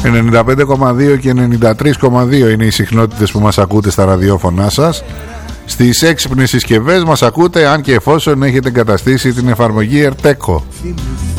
95,2 και 93,2 είναι οι συχνότητες που μας ακούτε στα ραδιόφωνά σας. Στις έξυπνες συσκευές μας ακούτε αν και εφόσον έχετε εγκαταστήσει την εφαρμογή Erteco.